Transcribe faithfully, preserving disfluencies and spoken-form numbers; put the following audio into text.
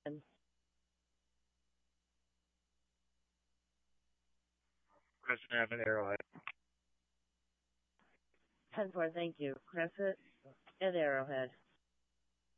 Crescent Avenue, Arrowhead. ten four, thank you. Crescent and Arrowhead.